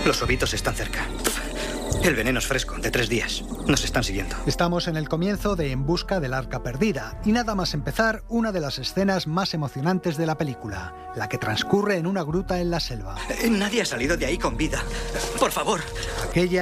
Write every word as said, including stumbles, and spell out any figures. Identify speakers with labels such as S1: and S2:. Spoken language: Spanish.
S1: Los lobitos están cerca. El veneno es fresco, de tres días. Nos están siguiendo.
S2: Estamos en el comienzo de En busca del arca perdida y nada más empezar, una de las escenas más emocionantes de la película, la que transcurre en una gruta en la selva.
S1: Nadie ha salido de ahí con vida. Por favor.
S2: Aquella